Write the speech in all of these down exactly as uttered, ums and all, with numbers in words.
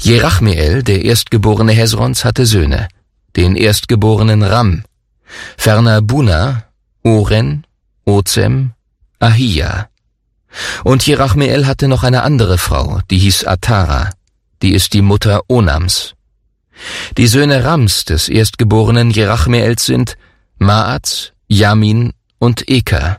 Jerachmeel, der Erstgeborene Hesrons, hatte Söhne, den Erstgeborenen Ram, ferner Buna, Oren, Ozem, Ahia. Und Jerachmeel hatte noch eine andere Frau, die hieß Atara, die ist die Mutter Onams. Die Söhne Rams des Erstgeborenen Jerachmeels sind Maaz, Jamin und Eka.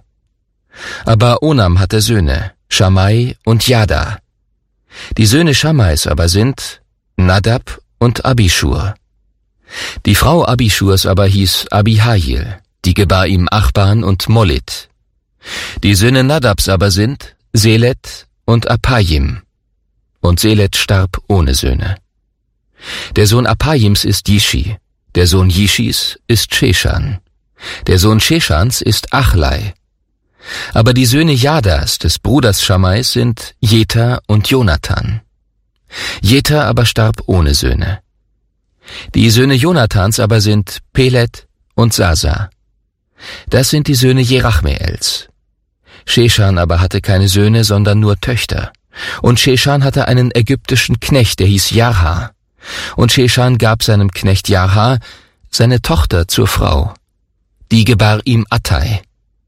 Aber Onam hatte Söhne, Schamai und Jada. Die Söhne Schammais aber sind Nadab und Abischur. Die Frau Abischurs aber hieß Abihail, die gebar ihm Achban und Molit. Die Söhne Nadabs aber sind Selet und Apajim. Und Selet starb ohne Söhne. Der Sohn Apajims ist Jishi, der Sohn Jishis ist Sheshan, der Sohn Sheshans ist Achlai. Aber die Söhne Jadas, des Bruders Schammais, sind Jeta und Jonathan. Jeta aber starb ohne Söhne. Die Söhne Jonathans aber sind Pelet und Sasa. Das sind die Söhne Jerachmeels. Sheshan aber hatte keine Söhne, sondern nur Töchter. Und Sheshan hatte einen ägyptischen Knecht, der hieß Jarha. Und Sheshan gab seinem Knecht Jarha seine Tochter zur Frau. Die gebar ihm Attai.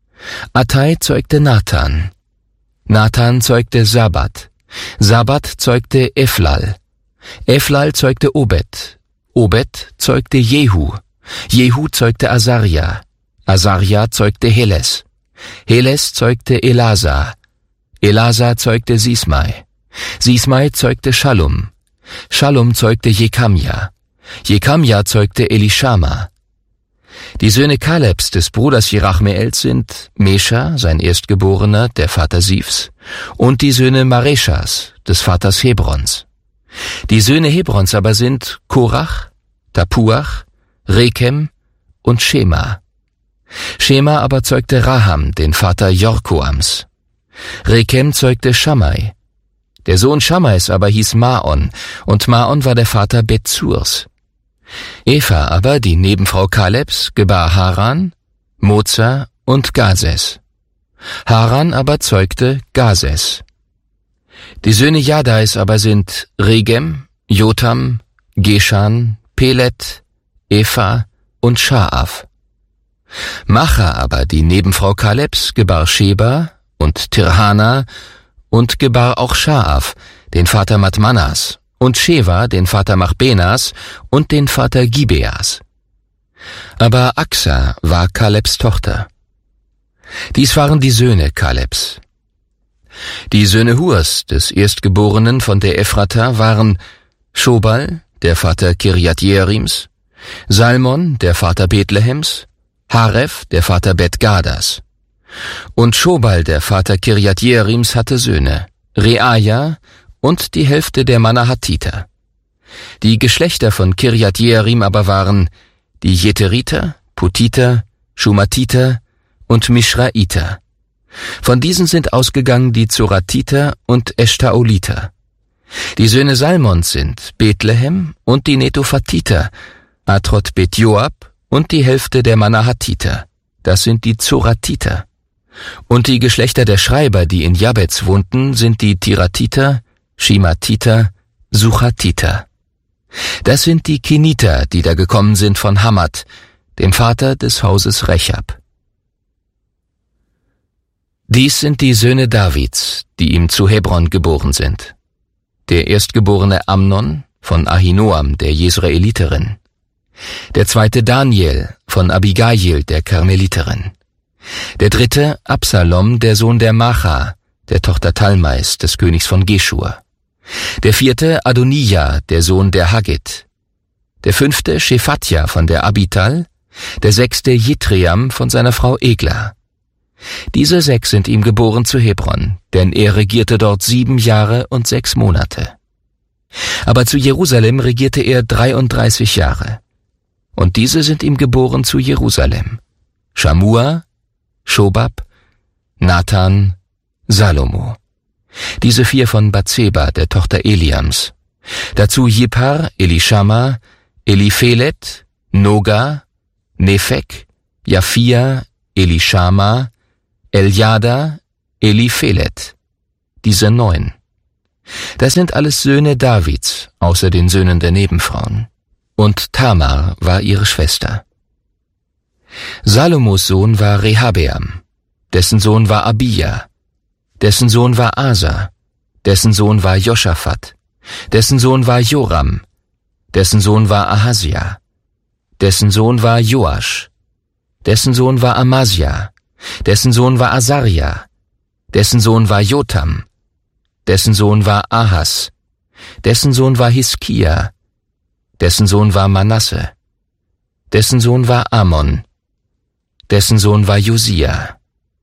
Attai zeugte Nathan. Nathan zeugte Sabat. Sabat zeugte Eflal. Eflal zeugte Obed. Obed zeugte Jehu. Jehu zeugte Asaria. Asaria zeugte Heles. Heles zeugte Elasa. Elasa zeugte Sismai. Sismai zeugte Schallum. Schallum zeugte Jekamja. Jekamja zeugte Elishama. Die Söhne Kalebs des Bruders Jerachmeels sind Mesha, sein Erstgeborener, der Vater Sifs, und die Söhne Mareshas, des Vaters Hebrons. Die Söhne Hebrons aber sind Korach, Tapuach, Rekem und Shema. Shema aber zeugte Raham, den Vater Jorkoams. Rekem zeugte Shammai. Der Sohn Shammais aber hieß Maon, und Maon war der Vater Bethsurs. Eva aber, die Nebenfrau Kalebs, gebar Haran, Moza und Gazes. Haran aber zeugte Gazes. Die Söhne Jadais aber sind Regem, Jotam, Geshan, Pelet, Epha und Schaaf. Macha aber, die Nebenfrau Kalebs, gebar Sheba und Tirhana und gebar auch Schaaf, den Vater Matmanas, und Sheva, den Vater Machbenas und den Vater Gibeas. Aber Axa war Kalebs Tochter. Dies waren die Söhne Kalebs. Die Söhne Hurs, des Erstgeborenen von der Ephrata, waren Schobal, der Vater Kirjat Jearims, Salmon, der Vater Bethlehems, Haref, der Vater Bet-Gadas. Und Schobal, der Vater Kirjat Jearims, hatte Söhne, Reaja und die Hälfte der Manahatiter. Die Geschlechter von Kirjat Jearim aber waren die Jeteriter, Putiter, Schumatiter und Mishraiter. Von diesen sind ausgegangen die Zoratiter und Eshtaoliter. Die Söhne Salmons sind Bethlehem und die Netophatiter, Atrot Bet Joab und die Hälfte der Manahatiter. Das sind die Zoratiter. Und die Geschlechter der Schreiber, die in Jabez wohnten, sind die Tiratiter, Shimatiter, Suchatiter. Das sind die Keniter, die da gekommen sind von Hamad, dem Vater des Hauses Rechab. Dies sind die Söhne Davids, die ihm zu Hebron geboren sind. Der Erstgeborene Amnon von Ahinoam, der Jesraeliterin. Der zweite Daniel von Abigail, der Karmeliterin. Der dritte Absalom, der Sohn der Macha, der Tochter Talmais, des Königs von Geschur. Der vierte Adonija, der Sohn der Haggit. Der fünfte Shephatja von der Abital. Der sechste Jitream von seiner Frau Egla. Diese sechs sind ihm geboren zu Hebron, denn er regierte dort sieben Jahre und sechs Monate. Aber zu Jerusalem regierte er dreiunddreißig Jahre. Und diese sind ihm geboren zu Jerusalem: Schamua, Schobab, Nathan, Salomo. Diese vier von Bathseba, der Tochter Eliams. Dazu Jippar, Elishama, Eliphelet, Noga, Nephek, Japhia, Elishama, Eljada, Eliphelet. Diese neun. Das sind alles Söhne Davids, außer den Söhnen der Nebenfrauen. Und Tamar war ihre Schwester. Salomos Sohn war Rehabeam, dessen Sohn war Abija, dessen Sohn war Asa, dessen Sohn war Joschafat, dessen Sohn war Joram, dessen Sohn war Ahasja, dessen Sohn war Joasch, dessen Sohn war Amasja, dessen Sohn war Asaria, dessen Sohn war Jotam, dessen Sohn war Ahas, dessen Sohn war Hiskia, dessen Sohn war Manasse, dessen Sohn war Amon, dessen Sohn war Josia.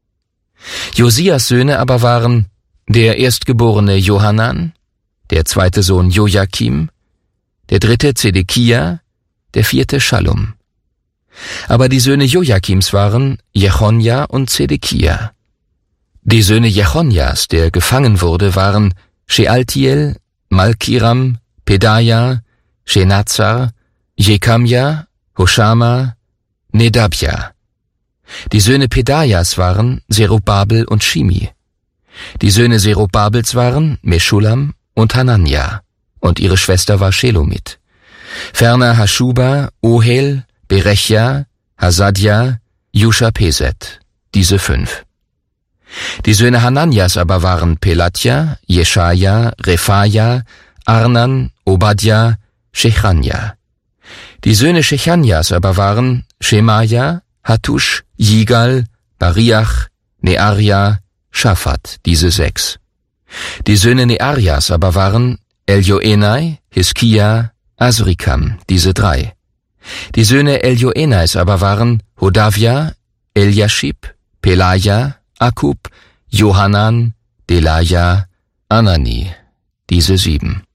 Josias Söhne aber waren der erstgeborene Johanan, der zweite Sohn Jojakim, der dritte Zedekia, der vierte Schallum. Aber die Söhne Jojakims waren Jechonja und Zedekia. Die Söhne Jechonjas, der gefangen wurde, waren Shealtiel, Malkiram, Pedaja, Shenazar, Jekamja, Hoshama, Nedabja. Die Söhne Pedajas waren Zerubabel und Shimi. Die Söhne Zerubabels waren Meschulam und Hanania, und ihre Schwester war Shelomit. Ferner Haschuba, Ohel, Berechja, Hasadja, Jusha-Peset, diese fünf. Die Söhne Hananias aber waren Pelatja, Jeschaja, Rephaja, Arnan, Obadja, Shechanja. Die Söhne Shechanjas aber waren Schemaja, Hattusch, Jigal, Bariach, Nearja, Schafat, diese sechs. Die Söhne Nearjas aber waren Eljoenai, Hiskia, Asrikam, diese drei. Die Söhne Eljoenais aber waren Hodavia, Eliashib, Pelaja, Akub, Johanan, Delaja, Anani, diese sieben.